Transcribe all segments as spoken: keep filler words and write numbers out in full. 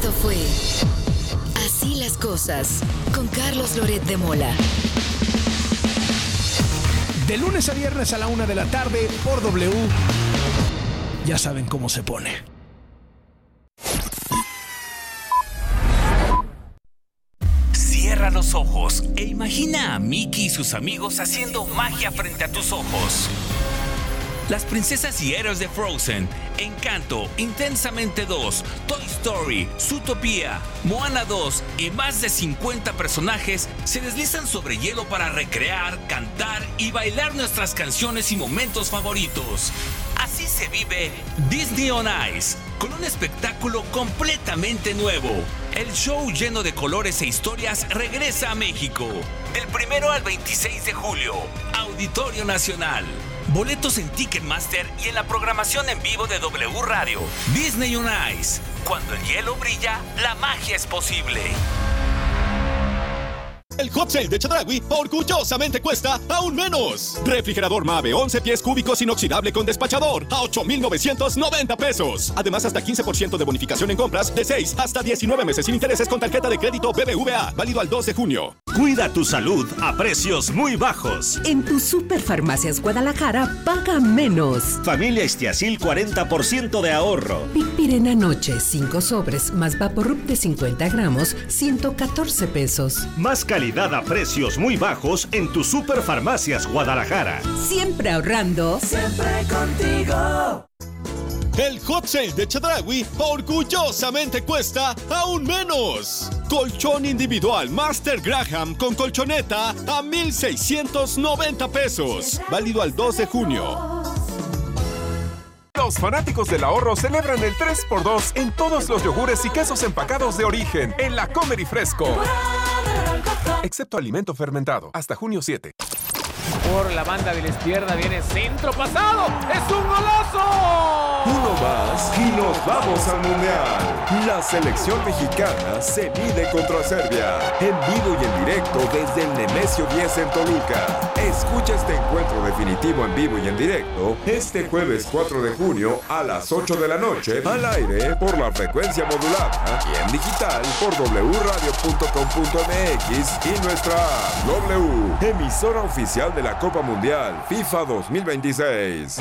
Esto fue Así las Cosas con Carlos Loret de Mola. De lunes a viernes a la una de la tarde por W. Ya saben cómo se pone. Cierra los ojos e imagina a Mickey y sus amigos haciendo magia frente a tus ojos. Las princesas y héroes de Frozen, Encanto, Intensamente dos, Toy Story, Zootopia, Moana dos y más de cincuenta personajes se deslizan sobre hielo para recrear, cantar y bailar nuestras canciones y momentos favoritos. Así se vive Disney on Ice, con un espectáculo completamente nuevo. El show lleno de colores e historias regresa a México. Del primero al veintiséis de julio, Auditorio Nacional. Boletos en Ticketmaster y en la programación en vivo de W Radio. Disney on Ice. Cuando el hielo brilla, la magia es posible. El hot sale de Chedraui orgullosamente cuesta aún menos. Refrigerador Mave once pies cúbicos inoxidable con despachador a ocho mil novecientos noventa pesos. Además, hasta quince por ciento de bonificación en compras de seis hasta diecinueve meses sin intereses con tarjeta de crédito B B V A. Válido al dos de junio. Cuida tu salud a precios muy bajos. En tu Superfarmacias Guadalajara paga menos. Familia Estiacil cuarenta por ciento de ahorro. Pipirena Noche cinco sobres más Vaporub de cincuenta gramos ciento catorce pesos. Más calidad a precios muy bajos en tu Superfarmacias Guadalajara. Siempre ahorrando. Siempre contigo. El hot sale de Chedraui orgullosamente cuesta aún menos. Colchón individual Master Graham con colchoneta a mil seiscientos noventa pesos. Válido al dos de junio. Los fanáticos del ahorro celebran el tres por dos en todos los yogures y quesos empacados de origen en la Comer y Fresco. Excepto alimento fermentado. Hasta junio siete. Por la banda de la izquierda viene centro pasado. ¡Es un golazo! Uno más y nos vamos al Mundial. La selección mexicana se mide contra Serbia. En vivo y en directo desde el Nemesio diez en Toluca. Escucha este encuentro definitivo en vivo y en directo este jueves cuatro de junio a las ocho de la noche al aire por la frecuencia modulada y en digital por doble u radio punto com punto m x y nuestra app W, emisora oficial de la Copa Mundial FIFA dos mil veintiséis.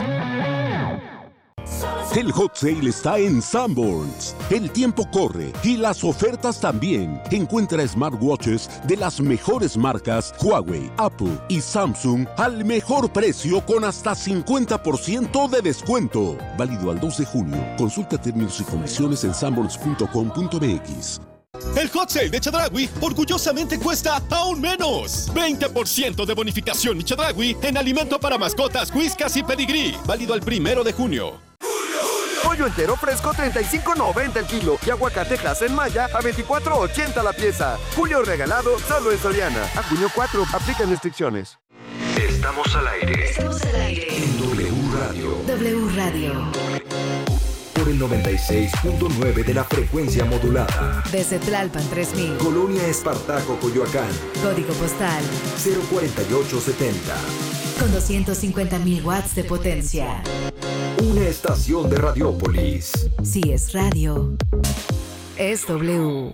El hot sale está en Sanborns. El tiempo corre y las ofertas también. Encuentra smartwatches de las mejores marcas Huawei, Apple y Samsung al mejor precio con hasta cincuenta por ciento de descuento. Válido al dos de junio. Consulta términos y condiciones en sanborns punto com punto m x. El hot sale de Chedraui orgullosamente cuesta aún menos. veinte por ciento de bonificación y Chedraui en alimento para mascotas, whiskas y pedigrí. Válido al primero de junio. Pollo entero fresco treinta y cinco noventa el kilo y aguacate Hass en Maya a veinticuatro ochenta la pieza. Julio regalado solo en Soriana. A junio cuatro, aplican restricciones. Estamos al aire. Estamos al aire. En W Radio. W Radio. Por el noventa y seis punto nueve de la frecuencia modulada. Desde Tlalpan tres mil. Colonia Espartaco, Coyoacán. Código postal cero cuarenta y ocho setenta. Con doscientos cincuenta mil watts de potencia. Una estación de Radiópolis. Si es radio, es W.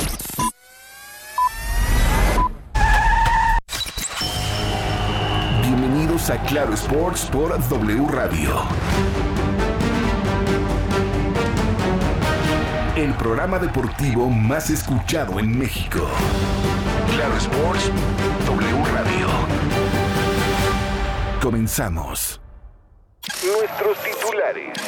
Bienvenidos a Claro Sports por W Radio. El programa deportivo más escuchado en México. Claro Sports, W Radio. Comenzamos. Nuestros titulares.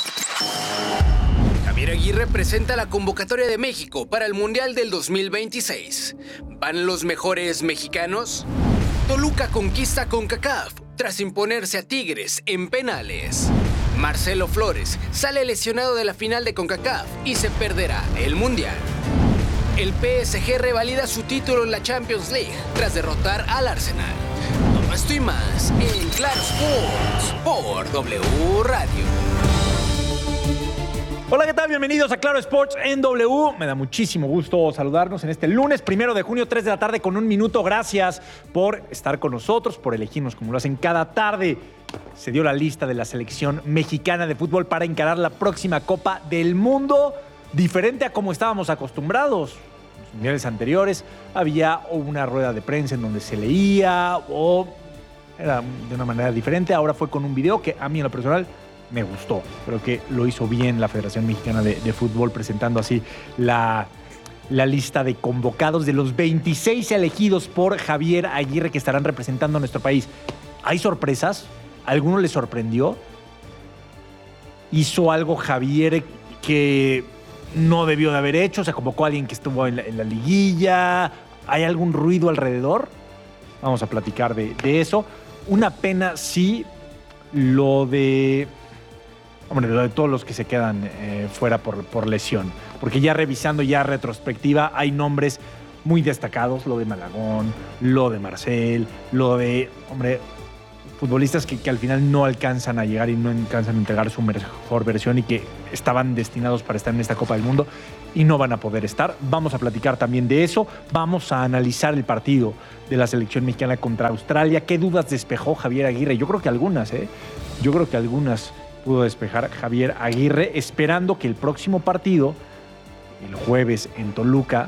Javier Aguirre presenta la convocatoria de México para el Mundial del dos mil veintiséis. ¿Van los mejores mexicanos? Toluca conquista CONCACAF tras imponerse a Tigres en penales. Marcelo Flores sale lesionado de la final de CONCACAF y se perderá el Mundial. El P S G revalida su título en la Champions League tras derrotar al Arsenal. Todo esto y más en Claro Sports por W Radio. Hola, ¿qué tal? Bienvenidos a Claro Sports en W. Me da muchísimo gusto saludarnos en este lunes primero de junio, tres de la tarde con un minuto. Gracias por estar con nosotros, por elegirnos como lo hacen cada tarde. Se dio la lista de la selección mexicana de fútbol para encarar la próxima Copa del Mundo. diferente a como estábamos acostumbrados. En los mundiales anteriores había una rueda de prensa en donde se leía o era de una manera diferente. Ahora fue con un video que a mí en lo personal me gustó. Creo que lo hizo bien la Federación Mexicana de, de Fútbol presentando así la, la lista de convocados de los veintiséis elegidos por Javier Aguirre que estarán representando a nuestro país. ¿Hay sorpresas? ¿Alguno le sorprendió? ¿Hizo algo Javier que no debió de haber hecho? ¿Se convocó a alguien que estuvo en la, en la liguilla? ¿Hay algún ruido alrededor? Vamos a platicar de, de eso. Una pena, sí, lo de... Hombre, lo de todos los que se quedan eh, fuera por, por lesión. Porque ya revisando ya retrospectiva, hay nombres muy destacados. Lo de Malagón, lo de Marcel, lo de... Hombre, futbolistas que, que al final no alcanzan a llegar y no alcanzan a entregar su mejor versión y que estaban destinados para estar en esta Copa del Mundo y no van a poder estar. Vamos a platicar también de eso. Vamos a analizar el partido de la selección mexicana contra Australia. ¿Qué dudas despejó Javier Aguirre? Yo creo que algunas, ¿eh? Yo creo que algunas pudo despejar Javier Aguirre, esperando que el próximo partido, el jueves en Toluca,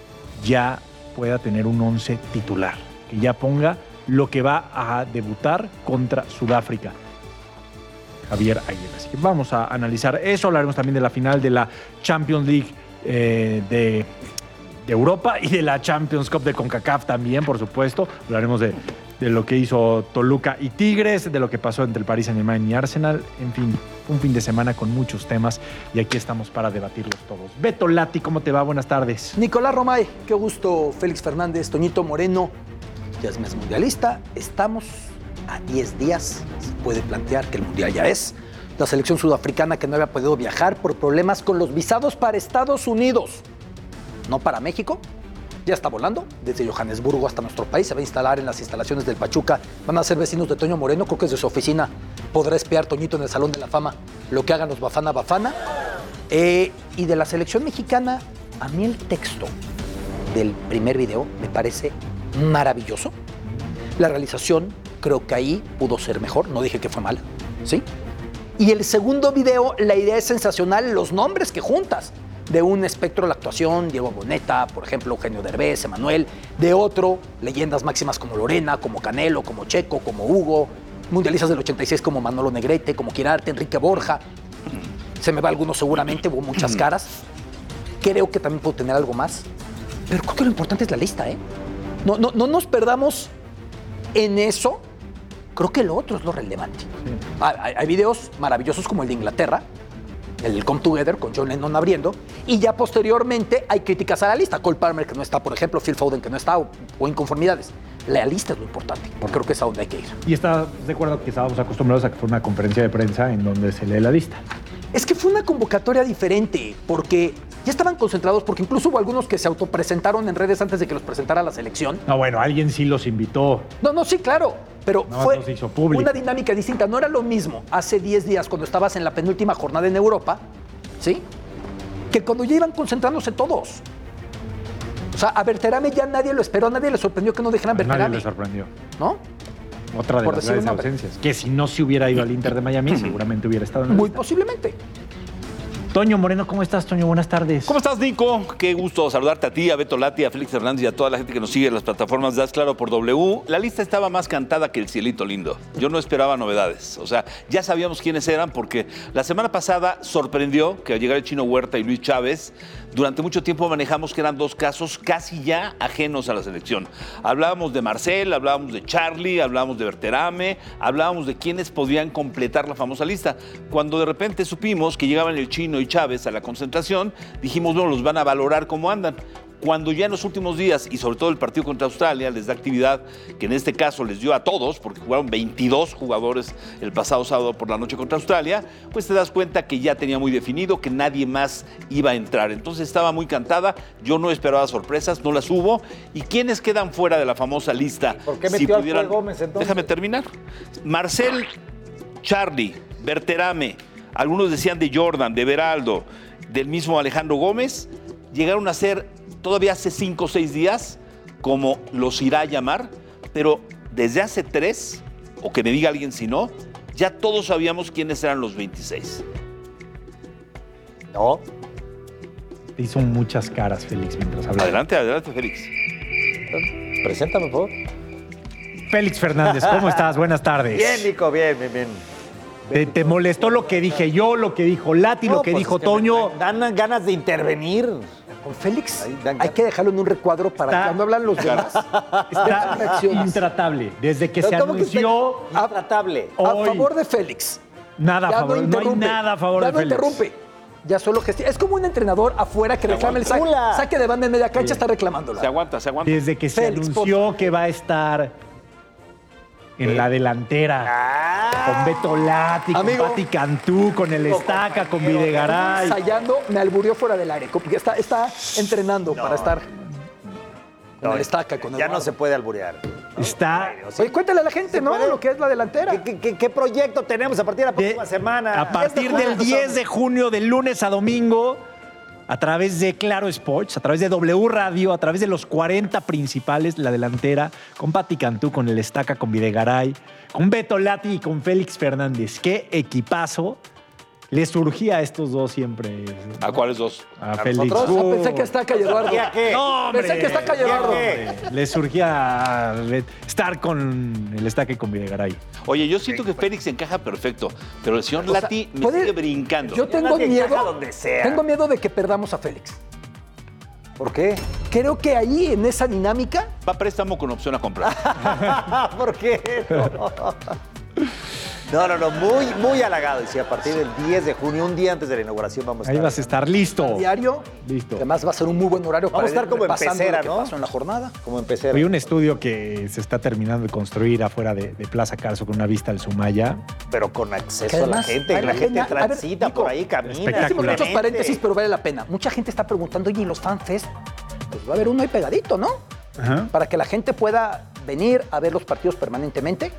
ya pueda tener un once titular. Que ya ponga lo que va a debutar contra Sudáfrica. Javier Aguirre. Así que vamos a analizar eso. Hablaremos también de la final de la Champions League eh, de, de Europa y de la Champions Cup de CONCACAF también, por supuesto. Hablaremos de, de lo que hizo Toluca y Tigres, de lo que pasó entre el Paris Saint-Germain y Arsenal. En fin, un fin de semana con muchos temas y aquí estamos para debatirlos todos. Beto Lati, ¿cómo te va? Buenas tardes. Nicolás Romay, qué gusto. Félix Fernández, Toñito Moreno. Ya es mes mundialista, estamos a diez días, se puede plantear que el mundial ya es. La selección sudafricana que no había podido viajar por problemas con los visados para Estados Unidos, no para México, ya está volando desde Johannesburgo hasta nuestro país, se va a instalar en las instalaciones del Pachuca, van a ser vecinos de Toño Moreno, creo que desde su oficina podrá espiar Toñito en el Salón de la Fama, lo que hagan los Bafana Bafana. Eh, y de la selección mexicana, a mí el texto del primer video me parece maravilloso. La realización creo que ahí pudo ser mejor, no dije que fue mala, ¿sí? Y el segundo video, la idea es sensacional, los nombres que juntas. De un espectro de la actuación, Diego Boneta, por ejemplo, Eugenio Derbez, Emanuel. De otro, leyendas máximas como Lorena, como Canelo, como Checo, como Hugo. Mundialistas del ochenta y seis como Manolo Negrete, como Quirarte, Enrique Borja. Se me va alguno seguramente, hubo muchas caras. Creo que también puedo tener algo más. Pero creo que lo importante es la lista, ¿eh? No, no, no nos perdamos en eso. Creo que lo otro es lo relevante. Sí. Hay, hay videos maravillosos como el de Inglaterra, el Come Together con John Lennon abriendo, y ya posteriormente hay críticas a la lista. Cole Palmer que no está, por ejemplo, Phil Foden que no está, o, o inconformidades. La lista es lo importante, porque creo que es a donde hay que ir. ¿Y estás de acuerdo que estábamos acostumbrados a que fue una conferencia de prensa en donde se lee la lista? Es que fue una convocatoria diferente, porque ya estaban concentrados, porque incluso hubo algunos que se autopresentaron en redes antes de que los presentara la selección. No, bueno, alguien sí los invitó. No, no, sí, claro, pero no, fue los hizo público. Una dinámica distinta. No era lo mismo hace diez días cuando estabas en la penúltima jornada en Europa, ¿sí? Que cuando ya iban concentrándose todos. O sea, a Berterame ya nadie lo esperó, a nadie le sorprendió que no dejaran Berterame. Nadie le sorprendió. ¿No? Otra de Por las decir grandes un nombre. ausencias. Que si no se hubiera ido al Inter de Miami, seguramente hubiera estado en la Muy lista. posiblemente. Toño Moreno, ¿cómo estás, Toño? Buenas tardes. ¿Cómo estás, Nico? Qué gusto saludarte a ti, a Beto Lati, a Félix Fernández y a toda la gente que nos sigue en las plataformas de Haz Claro por W. La lista estaba más cantada que el cielito lindo. Yo no esperaba novedades. O sea, ya sabíamos quiénes eran porque la semana pasada sorprendió que al llegar el Chino Huerta y Luis Chávez, durante mucho tiempo manejamos que eran dos casos casi ya ajenos a la selección. Hablábamos de Marcel, hablábamos de Charlie, hablábamos de Berterame, hablábamos de quiénes podían completar la famosa lista. Cuando de repente supimos que llegaban el Chino y Chávez a la concentración, dijimos, bueno, los van a valorar cómo andan. Cuando ya en los últimos días, y sobre todo el partido contra Australia, les da actividad, que en este caso les dio a todos, porque jugaron veintidós jugadores el pasado sábado por la noche contra Australia, pues te das cuenta que ya tenía muy definido que nadie más iba a entrar. Entonces estaba muy cantada, yo no esperaba sorpresas, no las hubo. ¿Y quiénes quedan fuera de la famosa lista? ¿Por qué metió si pudieran... a Gómez entonces? Déjame terminar. Marcel, Charlie, Berterame, algunos decían de Jordan, de Beraldo, del mismo Alejandro Gómez, llegaron a ser todavía hace cinco o seis días, como los irá a llamar, pero desde hace tres, o que me diga alguien si no, ya todos sabíamos quiénes eran los veintiséis. No, Te hizo muchas caras, Félix, mientras hablaba. Adelante, adelante, Félix. Preséntame, por favor. Félix Fernández, ¿cómo estás? Buenas tardes. Bien, Nico, bien, bien, bien. ¿Te, te molestó lo que dije yo, lo que dijo Lati, No, lo que pues dijo es que Toño? me Dan ganas de intervenir. Con Félix Ahí dan hay que dejarlo en un recuadro para Está- cuando hablan los demás. Está reacciones. intratable. Desde que Pero se ¿cómo que anunció, está intratable? A hoy, favor de Félix. nada a Ya favor. No, hay interrumpe. nada a favor ya de no Félix. interrumpe. Ya solo gestiona. Es como un entrenador afuera que reclama el saque, Aguanta. saque de banda en media cancha, está reclamándolo. Se aguanta, se aguanta. Desde que se Félix, anunció que va a estar en la delantera con Beto Lati, con Amigo. Pati Cantú, con el Estaca, con Videgaray. Ensayando, me alburió fuera del aire. Porque está, está entrenando para estar con No, el Estaca, con Ya Eduardo. no se puede alburear. Está Oye, cuéntale a la gente, ¿no? puede? Lo que es la delantera. ¿Qué, qué- qué proyecto tenemos a partir de la próxima semana? a partir del diez de junio, de lunes a domingo, a través de Claro Sports, a través de W Radio, a través de los cuarenta principales, la delantera, con Pati Cantú, con el Estaca, con Videgaray, con Beto Lati y con Félix Fernández. ¡Qué equipazo! Le surgía a estos dos siempre. ¿A cuáles dos? A, ¿A Félix. nosotros? Ah, pensé que Estaca y Eduardo. ¿Ya qué? No, hombre. Pensé que Estaca y Eduardo. ¿Qué? Le surgía estar con el Estaca y con Videgaray. Oye, yo siento que Félix encaja perfecto, pero el señor O sea, Lati me puede- sigue brincando. Yo tengo Nadie miedo. encaja donde sea. Tengo miedo de que perdamos a Félix. ¿Por qué? Creo que ahí, en esa dinámica, Va a préstamo con opción a comprar. ¿Por qué? No, no, no, muy, muy halagado. Y si a partir del diez de junio, un día antes de la inauguración, vamos a Ahí estar. vas a estar listo. diario, Listo. además va a ser un muy buen horario Vamos a para estar ir como en repasando pecera, lo que ¿no? pasó en la jornada. Como empecé. Hay un estudio que se está terminando de construir afuera de, de Plaza Carso con una vista al Sumaya. Pero con Que acceso a la además, gente. vale La la gente pena. A ver, transita Nico, por ahí, camina. Hicimos espectacular. muchos paréntesis, pero vale la pena. Mucha gente está preguntando, oye, ¿y los fanfest? Pues va a haber uno ahí pegadito, ¿no? Ajá. Para que la gente pueda venir a ver los partidos permanentemente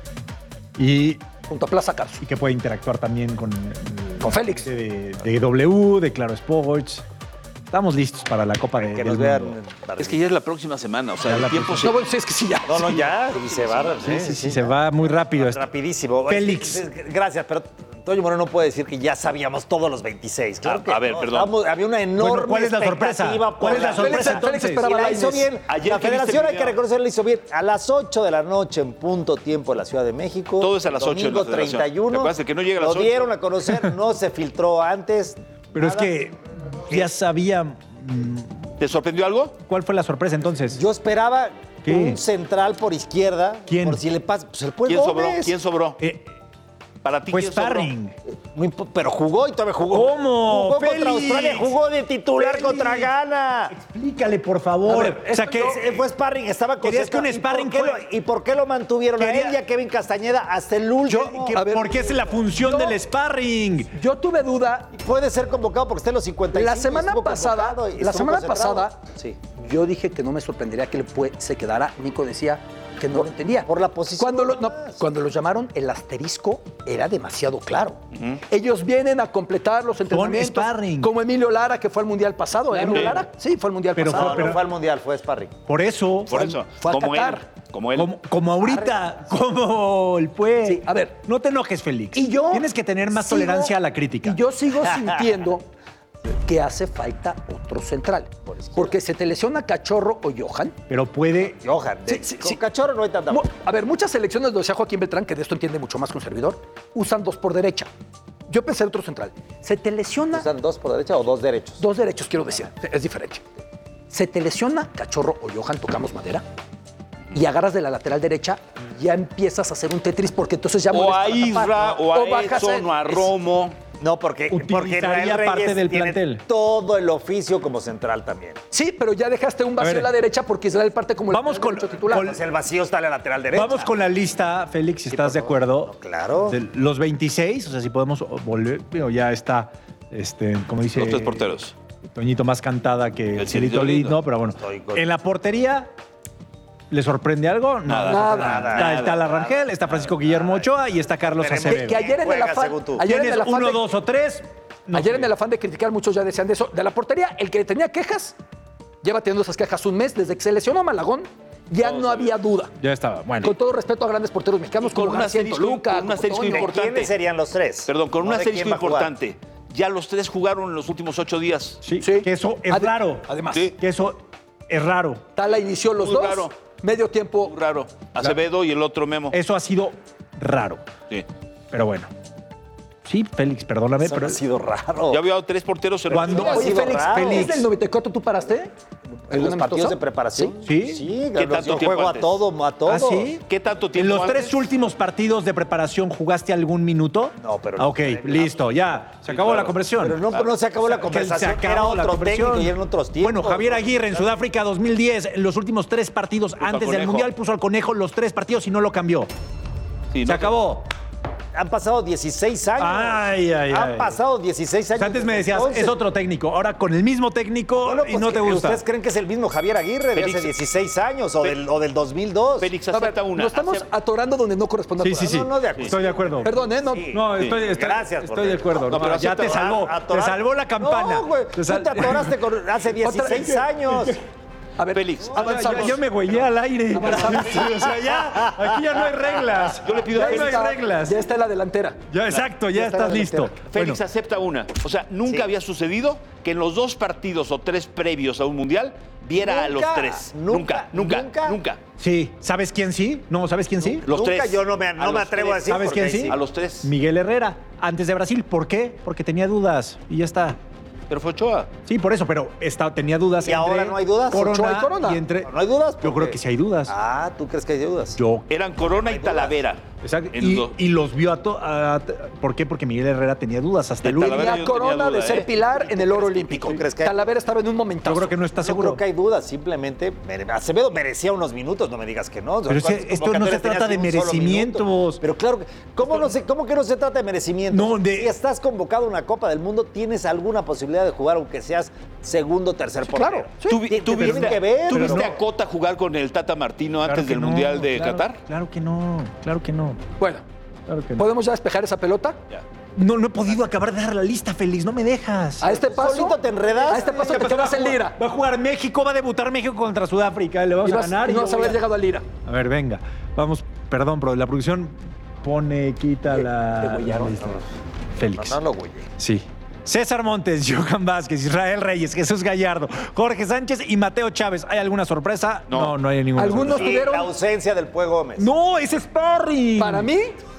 Y, junto a Plaza Carso. y que puede interactuar también con, Con Félix. De, de W, de Claro Sports. Estamos listos para la Copa de, Que del nos vean. Mundo. Es que ya es la próxima semana, o sea, Ya el la tiempo se... No, bueno, sí, es que sí, ya. No, no, ya. Y se va. Sí, sí, sí, se va muy rápido esto. Rapidísimo. Félix. Es que- Gracias, pero Toño Moreno no puede decir que ya sabíamos todos los veintiséis. Claro A- que a ver, no. perdón. Estábamos- había una enorme Bueno, ¿cuál es la sorpresa? expectativa ¿Cuál es la por sorpresa, Félix- entonces? Félix esperaba Y la la hizo hizo bien. Ayer La que viste federación, el hay que video. reconocer, la hizo bien. A las ocho de la noche en punto tiempo de la Ciudad de México. Todo es a las ocho en la Domingo federación. treinta y uno. ¿Te acuerdas de que no llega a las Lo ocho? dieron a conocer, no se filtró antes. Pero es nada. que ya sabía. mm, ¿Te sorprendió algo? ¿Cuál fue la sorpresa entonces? Yo esperaba ¿Qué? un central por izquierda. ¿Quién? Por si le pasa. Pues el pues ¿Quién sobró? Gómez. ¿Quién sobró? Eh, Para ti, fue ¿quién sobró? sparring. No impo- Pero jugó y todavía jugó. ¿Cómo? Jugó contra Félix. Australia, jugó de titular Félix. contra Ghana. Explícale, por favor. A ver, o sea, esto que no- eh, fue sparring, estaba ¿Querías que un concentrado. sparring ¿Y por, qué fue- lo, ¿Y por qué lo mantuvieron a Quería- él y a Kevin Castañeda hasta el último? que- a ver, porque es la función yo- del sparring. Yo tuve duda. Puede ser convocado porque está en los cincuenta y cinco. La semana estuvo pasada, convocado y la estuvo semana concentrado. pasada, Sí. yo dije que no me sorprendería que él fue- se quedara. Nico decía que no lo entendía. Por la posición. Cuando lo, no, cuando lo llamaron, el asterisco era demasiado claro. Ellos vienen a completar los entrenamientos. sparring. Como Emilio Lara, que fue al Mundial pasado. Claro. ¿Emilio Lara? Sí, fue al Mundial Pero pasado. No, pero- no fue al Mundial, fue sparring. Por eso. Por eso, fue a como él. Qatar. Como él. Como, como ahorita, como él fue. Sí, a ver. No te enojes, Félix. Y yo Tienes que tener más sigo- tolerancia a la crítica. Y yo sigo sintiendo que hace falta otro central. Porque se te lesiona Cachorro o Johan. Pero puede. Johan, de- Sí, sí, con sí. Cachorro no hay tanta. Mu- A ver, muchas selecciones, lo decía Joaquín Beltrán, que de esto entiende mucho más que un servidor, usan dos por derecha. Yo pensé en otro central. Se te lesiona ¿Usan dos por derecha o dos derechos? dos derechos, quiero decir. Es diferente. Se te lesiona Cachorro o Johan, tocamos madera, y agarras de la lateral derecha, ya empiezas a hacer un Tetris porque entonces ya O mueves a para tapar, Isra, ¿no? o a bajas Edson, o a es- Romo. No, porque, porque Utilizaría Israel parte Reyes del tiene plantel. todo el oficio como central también. Sí, pero ya dejaste un vacío ver. en la derecha porque Israel parte como el Vamos lateral con- derecho titular. con- Pues el vacío está en la lateral derecha. Vamos con la lista, Félix, si estás de acuerdo. No, claro. De los veintiséis, o sea, si podemos volver. Digo, ya está, este, como dice. Los tres porteros. Toñito más cantada que el El Cielito Cielito Lindo, Lindo. pero bueno. Estoy con- En la portería, ¿le sorprende algo? Nada. Nada, Está, nada, está la Rangel, está Francisco Guillermo Ochoa y está Carlos Esperemos Acevedo. Que ayer en el Juega, afán, según tú. ayer en ¿Tienes el afán uno, de- dos o tres? No Ayer sé. en el afán de criticar, muchos ya decían de eso. De la portería, el que tenía quejas, lleva teniendo esas quejas un mes. Desde que se lesionó a Malagón, ya no había duda. Ya estaba, bueno. Con todo respeto a grandes porteros mexicanos Y con como un García en asterisco- Toluca, con un como asterisco Toño. importante. ¿Quiénes serían los tres? Perdón, con un No de asterisco quién va a jugar. importante. ya los tres jugaron en los últimos ocho días. Sí, sí. Que eso es Ade- raro. además. Sí. Que eso es raro. Tala inició los Muy dos. raro. Medio tiempo. Muy raro. Acevedo y el otro Memo. Eso ha sido raro. Sí. Pero bueno. Sí, Félix, perdóname, Eso pero ha sido raro. Ya había tres porteros en Cuando- el Oye, sido Félix, raro. Félix, ¿desde el noventa y cuatro tú paraste? En los ¿Un partidos de amistoso? preparación. ¿Sí? Sí, ¿Qué yo tanto tiempo juego antes? a todo, a todo. ¿Ah, sí? ¿Qué tanto ¿En tiempo los antes? tres últimos partidos de preparación jugaste algún minuto? No, pero Ah, ok, no. listo, ya. Se Sí, acabó claro. la conversión. Pero no, no se acabó la Que conversación. se acabó Era la otro conversión. técnico y eran otros tiempos. Bueno, Javier Aguirre en Sudáfrica dos mil diez, en los últimos tres partidos al antes del Conejo. Mundial puso al Conejo los tres partidos y no lo cambió. Sí, Se no, acabó. Han pasado dieciséis años. Ay, ay, Han ay. pasado dieciséis O sea, años. antes me desde decías, entonces. es otro técnico. Ahora con el mismo técnico Bueno, y pues no te que- gusta. ¿Ustedes creen que es el mismo Javier Aguirre de Félix- hace dieciséis años o del, o del dos mil dos? Félix, A ver, acepta una. nos estamos Acep- atorando donde no corresponde. Sí, sí, sí. No, no, de acuerdo. Estoy de acuerdo. Perdón, ¿eh? No, Sí. No, Sí. estoy, estoy, Gracias, estoy porque- de acuerdo. No, pero ya te acepta- salvó. Atorar- Te salvó la campana. No, güey. Te Tú sal- te atoraste con- hace dieciséis años. A ver, Félix. Ya, avanzamos. ya- yo me güeyé al aire. Sí, o sea, ya, aquí ya no hay reglas. Yo le pido a ya no hay Félix- reglas. Ya está en la delantera. Ya, exacto, ya, Ya está estás la listo. delantera. Félix Bueno, acepta una. O sea, nunca Sí. había sucedido que en los dos partidos o tres previos a un mundial viera a los Nunca, tres. nunca, Nunca, nunca, nunca. nunca. sí, ¿sabes quién sí? No, ¿sabes quién sí? Los Nunca tres. yo no me, no A me los atrevo a tres. decir. ¿Sabes porque quién ahí sí? A los tres. Miguel Herrera, antes de Brasil. ¿Por qué? Porque tenía dudas y ya está. Pero fue Ochoa. Sí, por eso, pero está, tenía dudas ¿Y entre ahora no hay dudas? Corona Ochoa y Corona. y entre... No, no hay dudas. Yo porque- creo que sí hay dudas. Ah, ¿tú crees que hay dudas? Yo Eran Corona y Talavera. Exacto. En Y, los- y los vio a, to- a- ¿Por qué? Porque Miguel Herrera tenía dudas hasta De el último. Talavera Y yo a no tenía Corona de duda, ser ¿eh? pilar en el oro olímpico. ¿Tú crees que- Talavera estaba en un momentazo. Yo creo que no está No seguro. creo que hay dudas, simplemente mere- Acevedo merecía unos minutos, no me digas que no. Pero es que ¿Cuántas esto no se convocatorias trata de tenías en un solo merecimientos. minuto? Pero claro, que- ¿cómo, no se, ¿cómo que no se trata de merecimientos? No, de- Si estás convocado a una Copa del Mundo, tienes alguna posibilidad de jugar, aunque seas segundo, tercer portero. claro, sí. ¿Tú, vi- Te- tú te viste, tienen que ver, ¿tú pero viste no. a Cota jugar con el Tata Martino Claro antes que del no, Mundial de claro, Qatar? Claro que no, claro que no. Bueno, Claro que no. ¿podemos ya despejar esa pelota? Ya. No, no he podido acabar de dar la lista, Félix, no me dejas. A este paso. Solito te enredas. A este paso te quedas en Lira. Va a jugar México, va a debutar México contra Sudáfrica, le vamos Y a vas, ganar. y y no yo vas a voy haber llegado a Lira. A ver, venga, vamos, perdón, pero la producción pone, quita la... te güeyaron. la lista. Félix. No, no lo güey. Sí. César Montes, Johan Vázquez, Israel Reyes, Jesús Gallardo, Jorge Sánchez y Mateo Chávez. ¿Hay alguna sorpresa? No. No, no hay ninguna Algunos sorpresa. Y tuvieron. la ausencia del Pue Gómez. No, ese es Sparring. Para mí,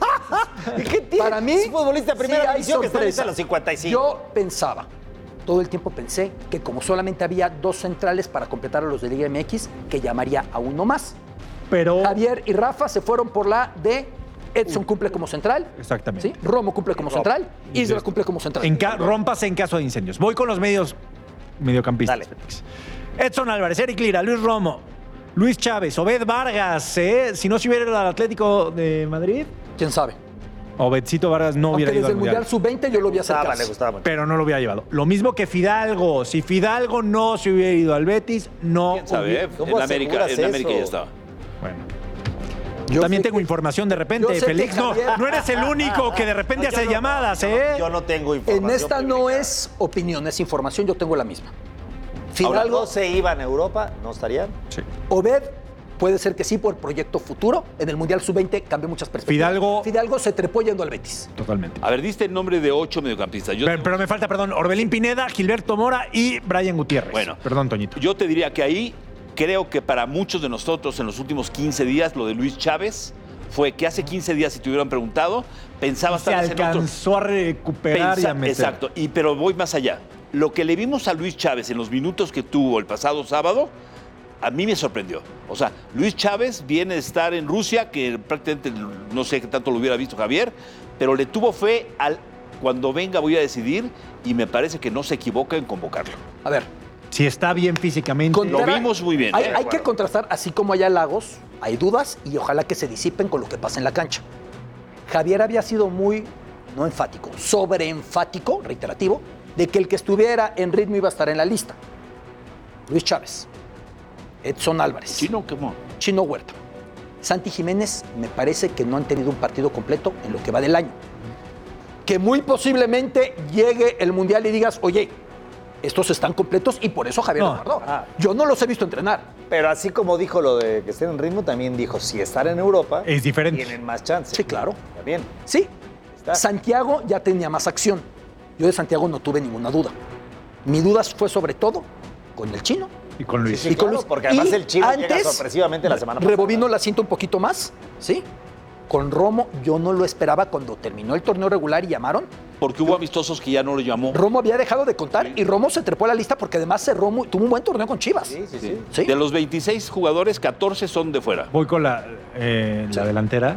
¿Y qué tiene? para mí. Es futbolista de primera sí hay división que está sorpresa. lista a los cincuenta y cinco. Yo pensaba, todo el tiempo pensé que como solamente había dos centrales para completar a los de Liga M X, que llamaría a uno más. Pero... Javier y Rafa se fueron por la de Edson cumple como central. Exactamente. ¿Sí? Romo cumple como central. Isla cumple como central. En ca- rómpase en caso de incendios. Voy con los medios mediocampistas. Dale. Félix. Edson Álvarez, Eric Lira, Luis Romo, Luis Chávez, Obed Vargas. ¿eh? Si no se hubiera ido al Atlético de Madrid, ¿Quién sabe? Obedcito Vargas no Aunque hubiera ido desde al el Mundial Mundial. sub veinte yo lo vi Gustaba, acercarse. le gustaba mucho. Pero no lo hubiera llevado. Lo mismo que Fidalgo. Si Fidalgo no se hubiera ido al Betis, no ¿Quién sabe? hubiera- eh? ¿Cómo En América, aseguras en América eso? ya estaba. Bueno. Yo También sé tengo que- información de repente, yo sé que Félix. No, Javier- no eres el único que de repente No, yo hace no, llamadas, yo no, ¿eh? Yo no tengo información. En esta no privilegiada. es opinión, es información, yo tengo la misma. Ahora, Fidalgo, ¿no se iban a Europa? ¿No estarían? Sí. Obed, puede ser que sí por proyecto futuro. En el Mundial sub veinte cambió muchas perspectivas. Fidalgo- Fidalgo se trepó yendo al Betis. Totalmente. A ver, diste el nombre de ocho mediocampistas. Yo, Pero, pero me falta, perdón, Orbelín Pineda, Gilberto Mora y Brian Gutiérrez. Bueno. Perdón, Toñito. yo te diría que ahí creo que para muchos de nosotros en los últimos quince días lo de Luis Chávez fue que hace quince días, si te hubieran preguntado, pensabas Se tal vez en otro- alcanzó a recuperar y Pensa- a meter. Exacto, y, pero voy más allá. Lo que le vimos a Luis Chávez en los minutos que tuvo el pasado sábado, a mí me sorprendió. O sea, Luis Chávez viene de estar en Rusia, que prácticamente no sé qué tanto lo hubiera visto Javier, pero le tuvo fe al cuando venga voy a decidir y me parece que no se equivoca en convocarlo. A ver, Si está bien físicamente. Contra- Lo vimos muy bien. Hay, ¿eh? hay que contrastar, así como hay halagos, hay dudas y ojalá que se disipen con lo que pasa en la cancha. Javier había sido muy, no enfático, sobreenfático, reiterativo, de que el que estuviera en ritmo iba a estar en la lista. Luis Chávez, Edson Álvarez, Chino, ¿cómo? Chino Huerta, Santi Jiménez, me parece que no han tenido un partido completo en lo que va del año. Que muy posiblemente llegue el Mundial y digas, oye, estos están completos y por eso Javier No. los guardó. Yo no los he visto entrenar. Pero así como dijo lo de que estén en ritmo, también dijo, si están en Europa, Es diferente. tienen más chances. Sí, claro. Está bien. Sí, Está. Santiago ya tenía más acción. Yo de Santiago no tuve ninguna duda. Mi duda fue sobre todo con el Chino. Y con Luis. Sí, sí, y con claro, Luis. porque además Y el Chino llega antes, sorpresivamente la semana pasada. Rebobino el asiento un poquito más, ¿sí? Con Romo, yo no lo esperaba cuando terminó el torneo regular y llamaron. Porque hubo amistosos que ya no lo llamó. Romo había dejado de contar y Romo se trepó a la lista porque además cerró muy- tuvo un buen torneo con Chivas. Sí, sí, sí. ¿Sí? De los veintiséis jugadores, catorce son de fuera. Voy con la, eh, la delantera.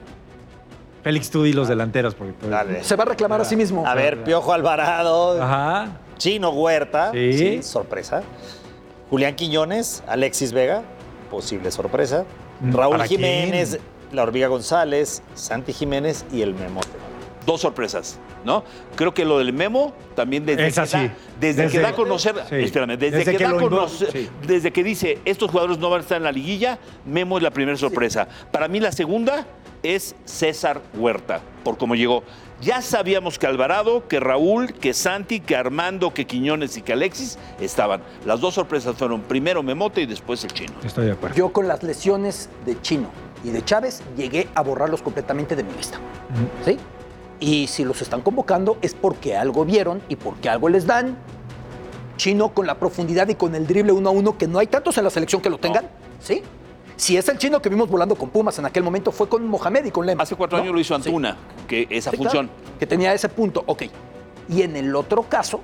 Félix, tú di los delanteros. Porque tú- Dale. Se va a reclamar a sí mismo. A ver, Piojo Alvarado, Ajá. Chino Huerta, Sí. sí, sorpresa. Julián Quiñones, Alexis Vega, posible sorpresa. Raúl ¿Para quién? Jiménez, La Hormiga González, Santi Jiménez y el Memote. Dos sorpresas, ¿no? Creo que lo del Memo también desde Es que así. da, desde, Desde- que da a conocer, sí. espérame, desde, Desde que, que da a lo invo- conocer, sí. desde que dice estos jugadores no van a estar en la liguilla, Memo es la primera sorpresa. Para mí la segunda es César Huerta, por cómo llegó. Ya sabíamos que Alvarado, que Raúl, que Santi, que Armando, que Quiñones y que Alexis estaban. Las dos sorpresas fueron primero Memote y después el Chino. Estoy de acuerdo. Yo con las lesiones de Chino y de Chávez llegué a borrarlos completamente de mi lista. ¿Sí? Y si los están convocando es porque algo vieron y porque algo les dan. Chino con la profundidad y con el drible uno a uno, que no hay tantos en la selección que lo tengan. ¿Sí? Si es el Chino que vimos volando con Pumas en aquel momento, fue con Mohamed y con Lema. Hace cuatro ¿no? años lo hizo Antuna, que esa Sí, función. claro, que tenía ese punto, ok. Y en el otro caso,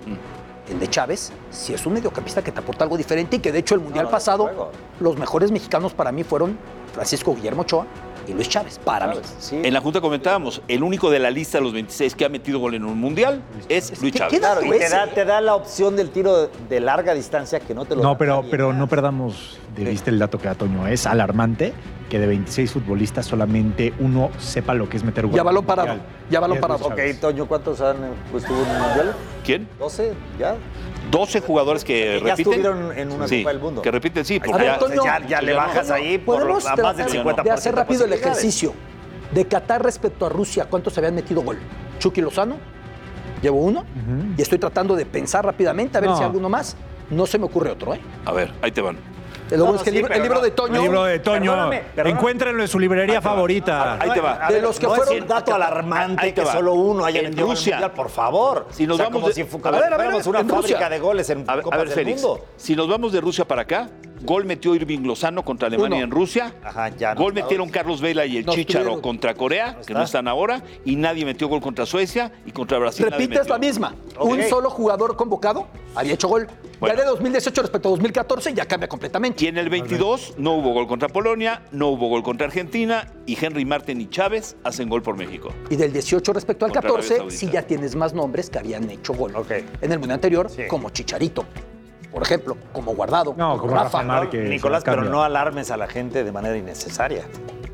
el de Chávez, si es un mediocampista que te aporta algo diferente y que de hecho el Mundial no, pasado, desde luego. los mejores mexicanos para mí fueron Francisco Guillermo Ochoa y Luis Chávez, para mí. Sí. En la Junta comentábamos, el único de la lista de los veintiséis que ha metido gol en un mundial es Luis ¿Qué- Chávez. qué Claro, y te ese? da, te da la opción del tiro de larga distancia que no te lo No, da pero, nadie pero más. no perdamos de vista el dato que da Toño. Es alarmante que de veintiséis futbolistas solamente uno sepa lo que es meter gol. Ya balón parado, ya balón Y es parado. Luis Ok, Chávez. Toño, ¿cuántos han pues, estuvo en un mundial? ¿Quién? ¿doce? ¿Ya? doce jugadores que, Que ya repiten. estuvieron en una Sí, Copa del Mundo. que repiten, sí, Ahí porque está, ya, Toño, ya, ya le bajas ahí por Podemos a más del tratar cincuenta de por ciento hacer rápido el posibilidades. ejercicio. De Qatar respecto a Rusia, ¿cuántos se habían metido gol? Chucky Lozano, llevo uno, Ujú. y estoy tratando de pensar rápidamente a ver No. si alguno más. No se me ocurre otro, ¿eh? a ver, ahí te van. Lo No, bueno no, es que el sí, libro, el pero libro no. de Toño. El libro de Toño. Perdóname, perdóname. Encuéntrenlo en su librería favorita. Ahí te va. A De ver, los que no fueron es un dato a- alarmante ahí te que va. solo uno haya En metido gol Rusia. mundial, por favor. Si nos O sea, vamos como de- si fu- a ver, a ver, fuéramos una en fábrica Rusia. de goles en A ver, Copas a ver, del Félix, Mundo. si nos vamos de Rusia para acá, gol metió Irving Lozano contra Alemania Uno. en Rusia. Ajá, ya no Gol está. metieron Carlos Vela y el No Chícharo estuvieron. contra Corea, que no está. están ahora, y nadie metió gol contra Suecia y contra Brasil. nadie Repites metió. la misma. Ok. Un solo jugador convocado había hecho gol. Bueno. Ya de dos mil dieciocho respecto a dos mil catorce ya cambia completamente. Y en el veintidós no hubo gol contra Polonia, no hubo gol contra Argentina, y Henry Martin y Chávez hacen gol por México. Y del dieciocho respecto al Contra Arabia catorce, Saudita. sí ya tienes más nombres que habían hecho gol. Ok. En el mundial anterior, Sí. como Chicharito, por ejemplo, como Guardado, No, como Rafa Rafa. Márquez. Nicolás, se las pero cambia. no alarmes a la gente de manera innecesaria.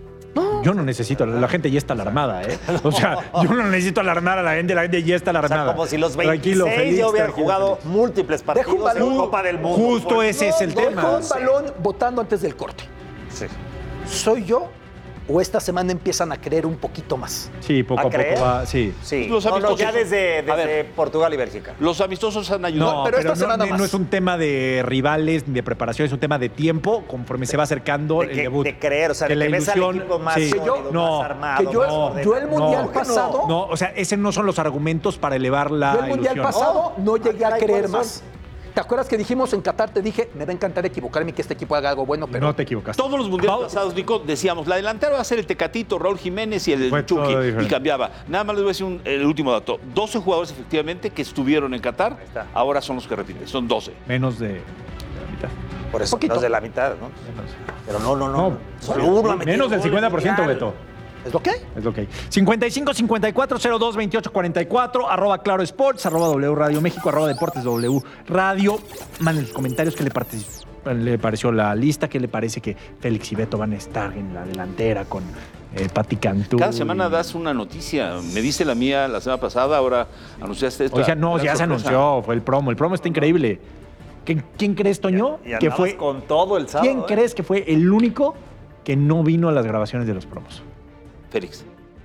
Yo no necesito, la gente ya está alarmada, ¿eh? O sea, yo no necesito alarmar a la gente, la gente ya está O sea, alarmada. como si los Tranquilo, veintiséis feliz, ya hubieran tranquilo, jugado feliz. múltiples Deja un partidos en balón. Copa del Mundo. Justo Por- ese es el Dejo tema. un balón votando antes del corte. Sí. ¿Soy yo o esta semana empiezan a creer un poquito más? Sí, poco ¿A a, creer? poco va, sí. Sí, Los no, no, amistosos- ya desde, A desde ver. Portugal y Bélgica. Los amistosos han ayudado. No, pero pero, esta no, semana no más. es un tema de rivales ni de preparación, es un tema de tiempo conforme se va acercando De el que- debut. de creer, o sea, de la que ves al ilusión- equipo más sí. sólido, no, más armado, que yo, más yo ordenado. el mundial no, pasado, No, o sea, esos no son los argumentos para elevar la yo el mundial ilusión. pasado no llegué a caray, creer ¿cuáles más. ¿Te acuerdas que dijimos en Qatar? Te dije, me va a encantar equivocarme y que este equipo haga algo bueno, pero No te equivocaste. Todos los mundiales pasados, Nico, decíamos, la delantera va a ser el Tecatito, Raúl Jiménez y el Fue todo Chucky. Y diferente. cambiaba. Nada más les voy a decir un- el último dato. doce jugadores efectivamente que estuvieron en Qatar, está. ahora son los que repiten. Son doce. Menos de, de la mitad. Por eso, Poquito. menos de la mitad, ¿no? Pero no, no, no. No, Solo uno ha metido menos del gol cincuenta por ciento, mundial. Beto. ¿es lo que? Es lo que hay. cincuenta y cinco cincuenta y cuatro cero dos veintiocho cuarenta y cuatro, arroba Claro Sports, arroba W Radio México, arroba Deportes W Radio. Manden los comentarios qué le, partic- le pareció la lista, qué le parece que Félix y Beto van a estar en la delantera con eh, Pati Cantú. Cada semana das una noticia. Me dice la mía la semana pasada, ahora anunciaste esto. Oiga, no, ya se anunció, fue el promo. El promo está increíble. ¿Quién, quién crees, Toño? Y que andabas fue, con todo el sábado. ¿Quién ¿eh? crees que fue el único que no vino a las grabaciones de los promos? Félix.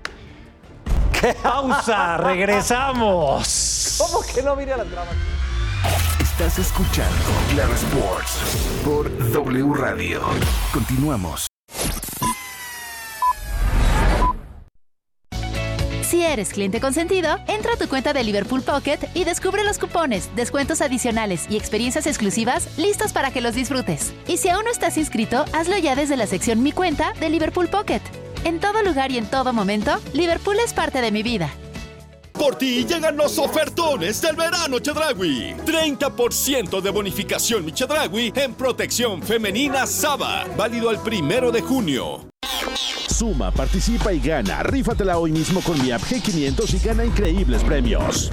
Pausa, regresamos. ¿Cómo que no vine a las grabaciones? Estás escuchando Claro Sports por W Radio. Continuamos. Si eres cliente consentido, entra a tu cuenta de Liverpool Pocket y descubre los cupones, descuentos adicionales y experiencias exclusivas listos para que los disfrutes. Y si aún no estás inscrito, hazlo ya desde la sección Mi Cuenta de Liverpool Pocket. En todo lugar y en todo momento, Liverpool es parte de mi vida. Por ti llegan los ofertones del verano Chedraui. treinta por ciento de bonificación mi Chedraui en protección femenina Saba. Válido al primero de junio. Suma, participa y gana. Rífatela hoy mismo con mi app G quinientos y gana increíbles premios.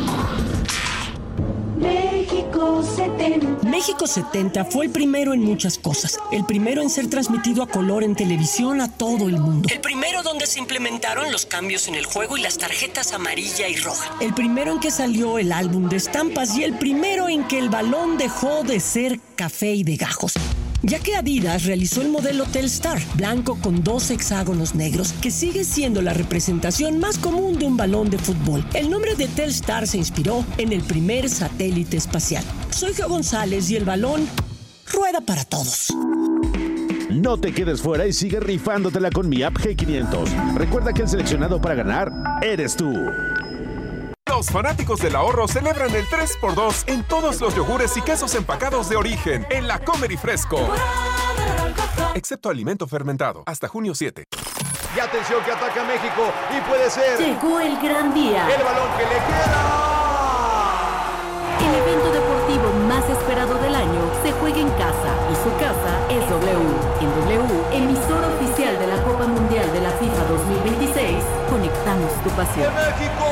México setenta. México setenta fue el primero en muchas cosas. El primero en ser transmitido a color en televisión a todo el mundo. El primero donde se implementaron los cambios en el juego y las tarjetas amarilla y roja. El primero en que salió el álbum de estampas y el primero en que el balón dejó de ser café y de gajos. Ya que Adidas realizó el modelo Telstar, blanco con dos hexágonos negros, que sigue siendo la representación más común de un balón de fútbol. El nombre de Telstar se inspiró en el primer satélite espacial. Soy Geo González y el balón rueda para todos. No te quedes fuera y sigue rifándotela con mi app G quinientos. Recuerda que el seleccionado para ganar eres tú. Los fanáticos del ahorro celebran el tres por dos en todos los yogures y quesos empacados de origen en la Comer y Fresco. Excepto alimento fermentado. Hasta junio siete. Y atención que ataca México y puede ser... Llegó el gran día. El balón que le queda. El evento deportivo más esperado del año se juega en casa y su casa es W. En W, emisora oficial de la Copa Mundial de la FIFA dos mil veintiséis, conectamos tu pasión. ¡De México!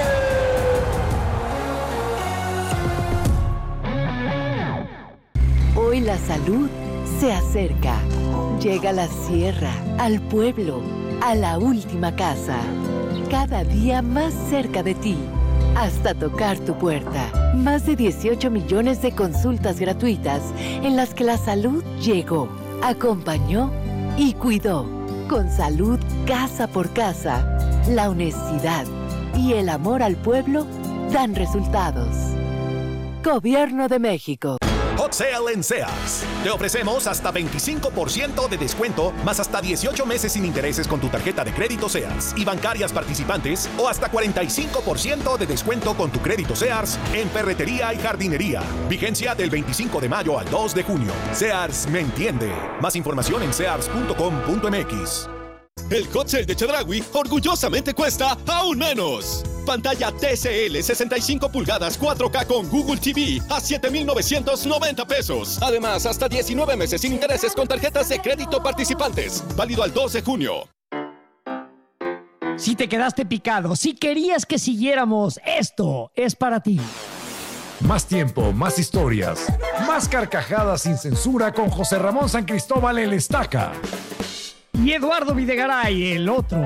Hoy la salud se acerca. Llega a la sierra, al pueblo, a la última casa. Cada día más cerca de ti, hasta tocar tu puerta. Más de dieciocho millones de consultas gratuitas en las que la salud llegó, acompañó y cuidó. Con salud casa por casa, la honestidad y el amor al pueblo dan resultados. Gobierno de México. Hot Sale en Sears. Te ofrecemos hasta veinticinco por ciento de descuento, más hasta dieciocho meses sin intereses con tu tarjeta de crédito Sears y bancarias participantes, o hasta cuarenta y cinco por ciento de descuento con tu crédito Sears en ferretería y jardinería. Vigencia del veinticinco de mayo al dos de junio. Sears me entiende. Más información en sears punto com punto m x. El Hot Sale de Chedraui orgullosamente cuesta aún menos. Pantalla T C L sesenta y cinco pulgadas cuatro K con Google T V a siete mil novecientos noventa pesos. Además, hasta diecinueve meses sin intereses con tarjetas de crédito participantes. Válido al dos de junio. Si te quedaste picado, si querías que siguiéramos, esto es para ti. Más tiempo, más historias, más carcajadas sin censura con José Ramón San Cristóbal el Estaca. Y Eduardo Videgaray, el otro.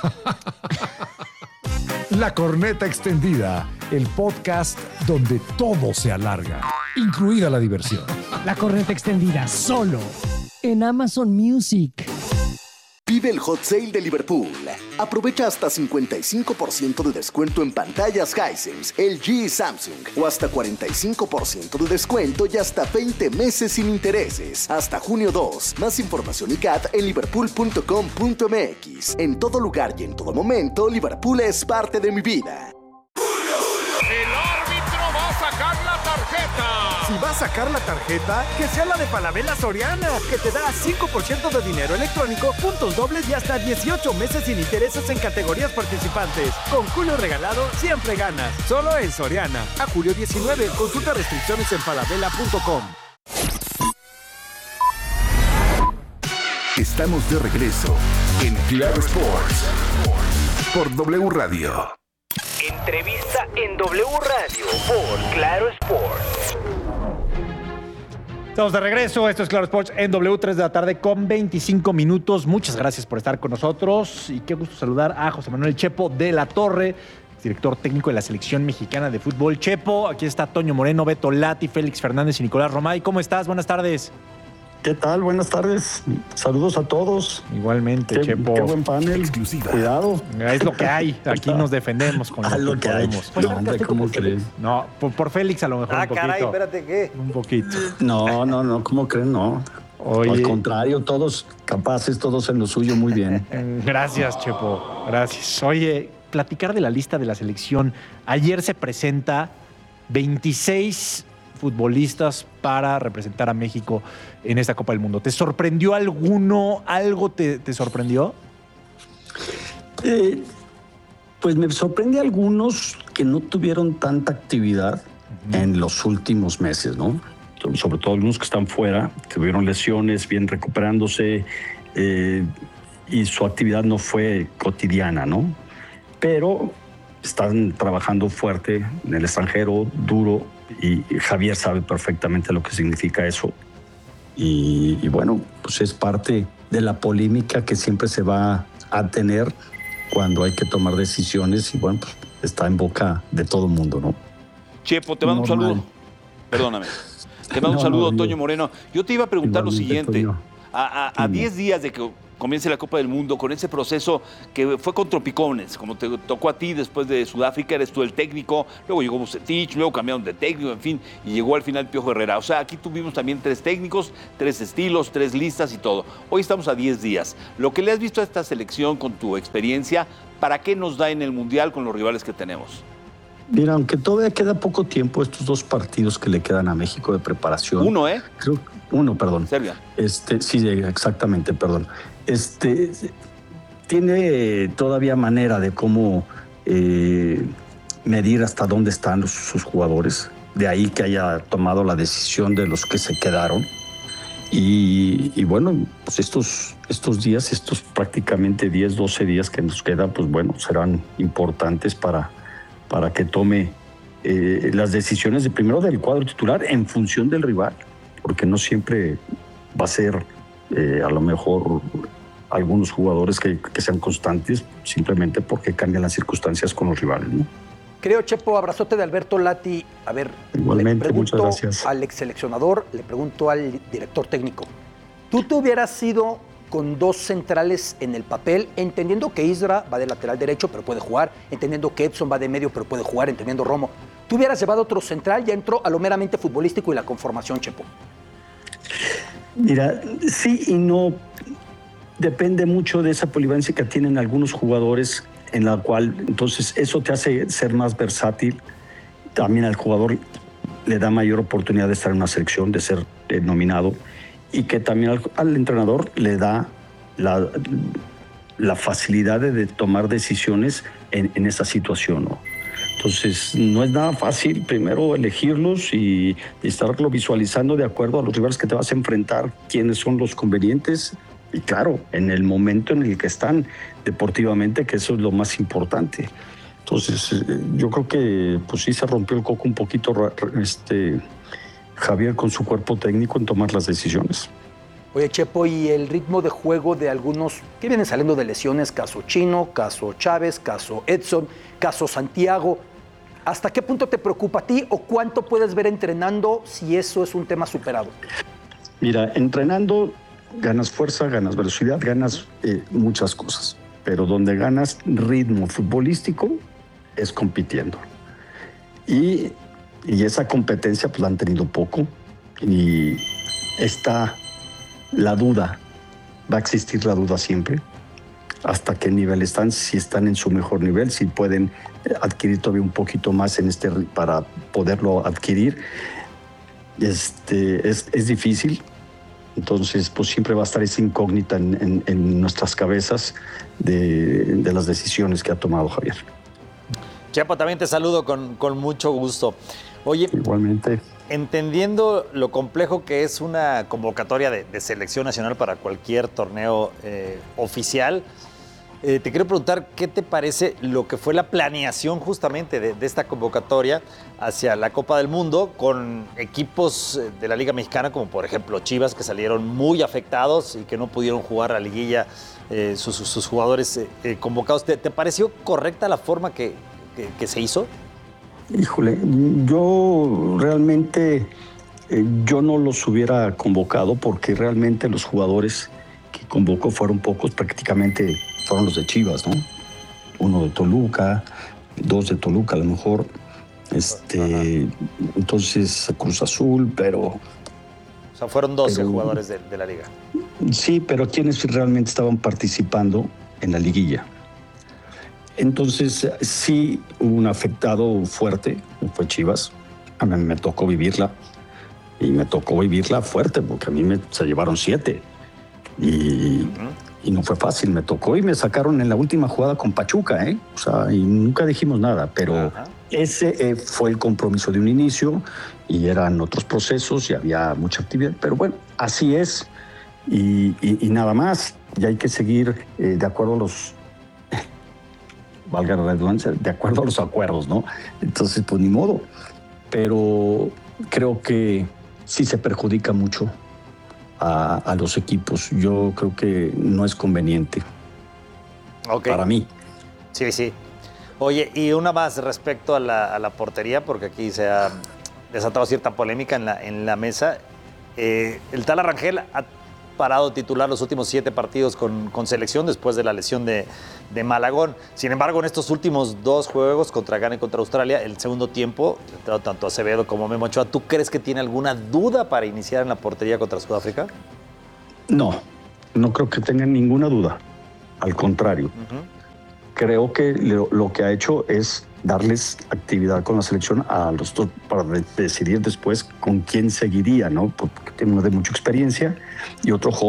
La Corneta Extendida, el podcast donde todo se alarga, incluida la diversión. La Corneta Extendida, solo en Amazon Music. Vive el Hot Sale de Liverpool. Aprovecha hasta cincuenta y cinco por ciento de descuento en pantallas Hisense, L G y Samsung. O hasta cuarenta y cinco por ciento de descuento y hasta veinte meses sin intereses. Hasta junio dos. Más información y C A T en liverpool punto com punto m x. En todo lugar y en todo momento, Liverpool es parte de mi vida. El árbitro va a sacar la tarjeta. Si va a sacar la tarjeta, que sea la de Falabella Soriana, que te da cinco por ciento de dinero electrónico, puntos dobles y hasta dieciocho meses sin intereses en categorías participantes. Con Julio Regalado siempre ganas. Solo en Soriana. A julio diecinueve. Consulta restricciones en falabella punto com. Estamos de regreso en Claro Sports por W Radio. Entrevista en W Radio por Claro Sports. Estamos de regreso, esto es Claro Sports en W, tres de la tarde con veinticinco minutos. Muchas gracias por estar con nosotros y qué gusto saludar a José Manuel Chepo de la Torre, director técnico de la Selección Mexicana de Fútbol. Chepo, aquí está Toño Moreno, Beto Lati, Félix Fernández y Nicolás Romay. ¿Cómo estás? Buenas tardes. ¿Qué tal? Buenas tardes. Saludos a todos. Igualmente, qué, Chepo. Qué buen panel. Exclusiva. Cuidado. Es lo que hay. Aquí nos defendemos con ah, lo, lo que, que podemos. Hay. No, hombre, ¿cómo crees? No, por, por Félix a lo mejor ah, un poquito. Ah, caray, espérate, ¿qué? Un poquito. No, no, no, ¿cómo creen? No. Oye. Al contrario, todos capaces, todos en lo suyo, muy bien. Gracias, Chepo. Gracias. Oye, platicar de la lista de la selección. Ayer se presenta veintiséis futbolistas para representar a México en esta Copa del Mundo. ¿Te sorprendió alguno? ¿Algo te, te sorprendió? Eh, pues me sorprende algunos que no tuvieron tanta actividad uh-huh. en los últimos meses, ¿no? Sobre todo algunos que están fuera, que tuvieron lesiones, bien recuperándose, eh, y su actividad no fue cotidiana, ¿no? Pero están trabajando fuerte en el extranjero, duro, y Javier sabe perfectamente lo que significa eso. Y, y bueno, pues es parte de la polémica que siempre se va a tener cuando hay que tomar decisiones, y bueno, pues está en boca de todo el mundo, ¿no? Chepo, te mando un saludo. Perdóname. Te mando no, un saludo, no, Toño Moreno. Yo te iba a preguntar lo siguiente. Toño. A diez días de que comience la Copa del Mundo, con ese proceso que fue con tropicones, como te tocó a ti después de Sudáfrica, eres tú el técnico, luego llegó Vucetich, luego cambiaron de técnico, en fin, y llegó al final Piojo Herrera. O sea, aquí tuvimos también tres técnicos, tres estilos, tres listas y todo. Hoy estamos a diez días. Lo que le has visto a esta selección con tu experiencia, ¿para qué nos da en el Mundial con los rivales que tenemos? Mira, aunque todavía queda poco tiempo, estos dos partidos que le quedan a México de preparación. Uno, ¿eh? Creo, uno, perdón. Serbia. Este, sí, exactamente, perdón. Este, tiene todavía manera de cómo eh, medir hasta dónde están los, sus jugadores. De ahí que haya tomado la decisión de los que se quedaron. Y, y bueno, pues estos, estos días, estos prácticamente diez, doce días que nos quedan, pues bueno, serán importantes para... para que tome eh, las decisiones de primero del cuadro titular en función del rival, porque no siempre va a ser eh, a lo mejor algunos jugadores que, que sean constantes simplemente porque cambian las circunstancias con los rivales, ¿no? Creo, Chepo, abrazote de Alberto Lati. A ver, igualmente, le muchas gracias. Al ex seleccionador, le pregunto al director técnico. ¿Tú te hubieras sido con dos centrales en el papel, entendiendo que Isra va de lateral derecho, pero puede jugar, entendiendo que Edson va de medio, pero puede jugar, entendiendo Romo? ¿Tú hubieras llevado otro central? Ya entró a lo meramente futbolístico y la conformación, Chepo. Mira, sí y no. Depende mucho de esa polivalencia que tienen algunos jugadores, en la cual, entonces, eso te hace ser más versátil. También al jugador le da mayor oportunidad de estar en una selección, de ser eh, nominado. Y que también al, al entrenador le da la, la facilidad de, de tomar decisiones en, en esa situación, ¿no? Entonces, no es nada fácil primero elegirlos y, y estarlo visualizando de acuerdo a los rivales que te vas a enfrentar, quiénes son los convenientes y, claro, en el momento en el que están deportivamente, que eso es lo más importante. Entonces, yo creo que pues sí se rompió el coco un poquito este, Javier con su cuerpo técnico en tomar las decisiones. Oye, Chepo, y el ritmo de juego de algunos que vienen saliendo de lesiones, caso Chino, caso Chávez, caso Edson, caso Santiago, ¿hasta qué punto te preocupa a ti o cuánto puedes ver entrenando si eso es un tema superado? Mira, entrenando ganas fuerza, ganas velocidad, ganas eh, muchas cosas, pero donde ganas ritmo futbolístico es compitiendo. Y, y esa competencia pues la han tenido poco y está la duda, va a existir la duda siempre, hasta qué nivel están, si están en su mejor nivel, si pueden adquirir todavía un poquito más en este para poderlo adquirir. Este, es, es difícil, entonces pues siempre va a estar esa incógnita en, en, en nuestras cabezas de, de las decisiones que ha tomado Javier. Chepo, también te saludo con, con mucho gusto. Oye, igualmente. Entendiendo lo complejo que es una convocatoria de, de selección nacional para cualquier torneo eh, oficial, eh, te quiero preguntar qué te parece lo que fue la planeación justamente de, de esta convocatoria hacia la Copa del Mundo con equipos de la Liga Mexicana, como por ejemplo Chivas, que salieron muy afectados y que no pudieron jugar a liguilla eh, sus, sus jugadores eh, convocados. ¿Te, ¿Te pareció correcta la forma que, que, que se hizo? Híjole, yo realmente eh, yo no los hubiera convocado porque realmente los jugadores que convocó fueron pocos, prácticamente fueron los de Chivas, ¿no? Uno de Toluca, dos de Toluca a lo mejor, este, entonces Cruz Azul, pero... O sea, fueron doce pero, jugadores de, de la liga. Sí, pero quienes realmente estaban participando en la liguilla. Entonces, sí hubo un afectado fuerte, fue Chivas. A mí me tocó vivirla. Y me tocó vivirla fuerte, porque a mí me, se llevaron siete. Y, uh-huh. y no fue fácil. Me tocó y me sacaron en la última jugada con Pachuca, ¿eh? O sea, y nunca dijimos nada. Pero uh-huh. ese eh, fue el compromiso de un inicio y eran otros procesos y había mucha actividad. Pero bueno, así es. Y, y, y nada más. Y hay que seguir eh, de acuerdo a los... valga la redundancia, de acuerdo a los acuerdos, ¿no? Entonces, pues ni modo. Pero creo que sí se perjudica mucho a, a los equipos. Yo creo que no es conveniente. Okay. Para mí. Sí, sí. Oye, y una más respecto a la, a la portería, porque aquí se ha desatado cierta polémica en la, en la mesa. Eh, el tal Arrangel ha parado titular los últimos siete partidos con, con selección después de la lesión de, de Malagón. Sin embargo, en estos últimos dos juegos contra Ghana y contra Australia, el segundo tiempo, tanto Acevedo como Memo Ochoa, ¿tú crees que tiene alguna duda para iniciar en la portería contra Sudáfrica? No, no creo que tengan ninguna duda. Al contrario. Uh-huh. Creo que lo, lo que ha hecho es darles actividad con la selección a los dos para de, decidir después con quién seguiría, ¿no? Porque tiene uno de mucha experiencia y otro joven